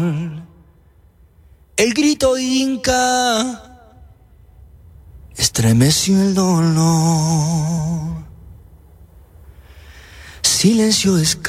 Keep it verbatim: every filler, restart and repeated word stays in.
El grito inca estremeció el dolor. Silencio escasa.